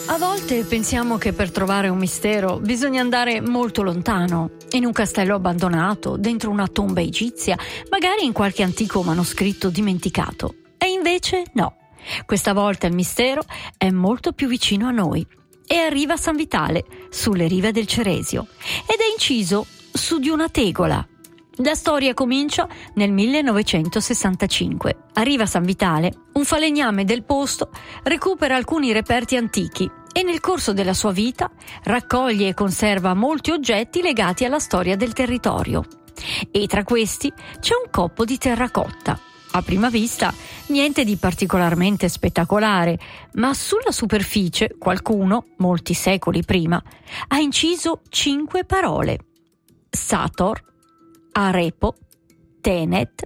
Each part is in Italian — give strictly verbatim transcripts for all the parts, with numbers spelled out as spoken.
A volte pensiamo che per trovare un mistero bisogna andare molto lontano, in un castello abbandonato, dentro una tomba egizia, magari in qualche antico manoscritto dimenticato. E invece no. Questa volta il mistero è molto più vicino a noi e arriva a San Vitale, sulle rive del Ceresio, ed è inciso su di una tegola. La storia comincia nel millenovecentosessantacinque. Arriva a San Vitale, un falegname del posto recupera alcuni reperti antichi e nel corso della sua vita raccoglie e conserva molti oggetti legati alla storia del territorio. E tra questi c'è un coppo di terracotta. A prima vista niente di particolarmente spettacolare, ma sulla superficie qualcuno, molti secoli prima, ha inciso cinque parole: Sator, Arepo, Tenet,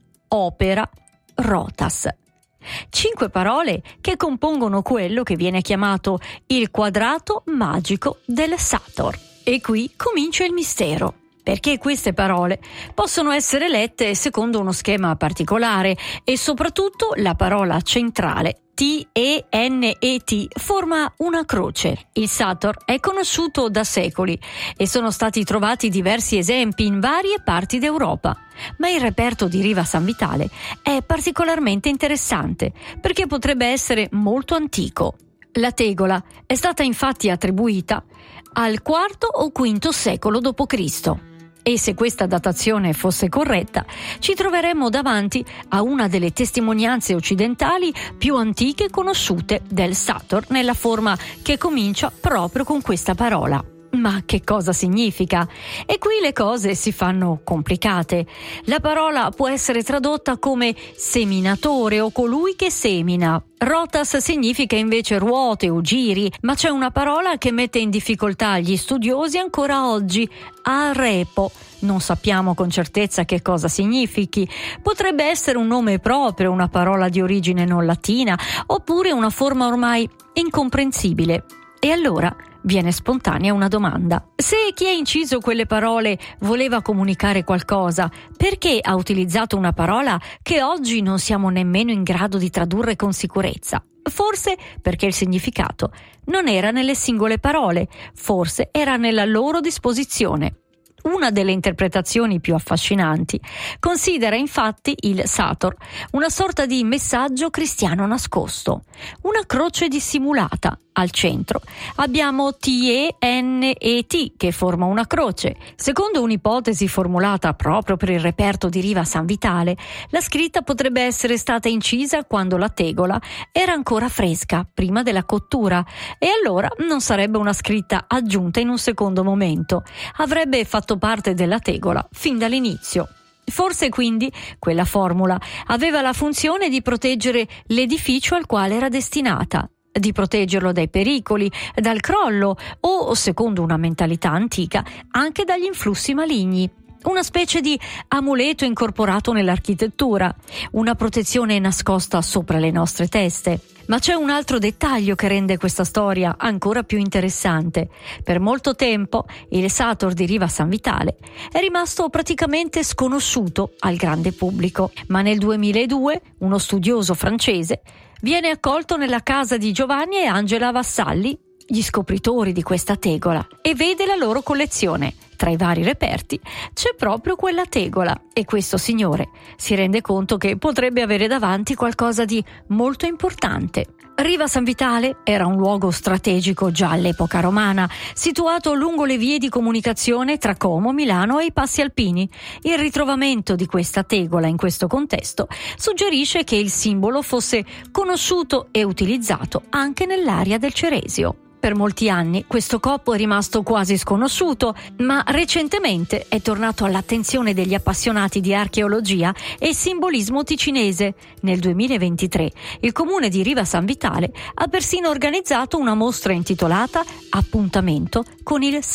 Opera, Rotas. Cinque parole che compongono quello che viene chiamato il quadrato magico del Sator. E qui comincia il mistero, perché queste parole possono essere lette secondo uno schema particolare e soprattutto la parola centrale T E N E T forma una croce. Il Sator è conosciuto da secoli e sono stati trovati diversi esempi in varie parti d'Europa, ma il reperto di Riva San Vitale è particolarmente interessante perché potrebbe essere molto antico. La tegola è stata infatti attribuita al quarto o quinto secolo dopo Cristo. E se questa datazione fosse corretta, ci troveremmo davanti a una delle testimonianze occidentali più antiche conosciute del Sator, nella forma che comincia proprio con questa parola. Ma che cosa significa? E qui le cose si fanno complicate. La parola può essere tradotta come seminatore o colui che semina. Rotas significa invece ruote o giri, ma c'è una parola che mette in difficoltà gli studiosi ancora oggi: arepo. Non sappiamo con certezza che cosa significhi. Potrebbe essere un nome proprio, una parola di origine non latina, oppure una forma ormai incomprensibile. E allora viene spontanea una domanda: se chi ha inciso quelle parole voleva comunicare qualcosa, perché ha utilizzato una parola che oggi non siamo nemmeno in grado di tradurre con sicurezza? Forse perché il significato non era nelle singole parole, forse era nella loro disposizione. Una delle interpretazioni più affascinanti considera infatti il Sator una sorta di messaggio cristiano nascosto, una croce dissimulata. Al centro abbiamo T E N E T che forma una croce. Secondo un'ipotesi formulata proprio per il reperto di Riva San Vitale, la scritta potrebbe essere stata incisa quando la tegola era ancora fresca, prima della cottura, e allora non sarebbe una scritta aggiunta in un secondo momento, avrebbe fatto parte della tegola fin dall'inizio. Forse quindi quella formula aveva la funzione di proteggere l'edificio al quale era destinata, di proteggerlo dai pericoli, dal crollo o, secondo una mentalità antica, anche dagli influssi maligni. Una specie di amuleto incorporato nell'architettura, una protezione nascosta sopra le nostre teste. Ma c'è un altro dettaglio che rende questa storia ancora più interessante. Per molto tempo il Sator di Riva San Vitale è rimasto praticamente sconosciuto al grande pubblico, ma nel duemiladue uno studioso francese viene accolto nella casa di Giovanni e Angela Vassalli, gli scopritori di questa tegola, e vede la loro collezione. Tra i vari reperti c'è proprio quella tegola e questo signore si rende conto che potrebbe avere davanti qualcosa di molto importante. Riva San Vitale era un luogo strategico già all'epoca romana, situato lungo le vie di comunicazione tra Como, Milano e i Passi Alpini. Il ritrovamento di questa tegola in questo contesto suggerisce che il simbolo fosse conosciuto e utilizzato anche nell'area del Ceresio. Per molti anni questo coppo è rimasto quasi sconosciuto, ma recentemente è tornato all'attenzione degli appassionati di archeologia e simbolismo ticinese. Nel duemilaventitré il comune di Riva San Vitale ha persino organizzato una mostra intitolata Appuntamento con il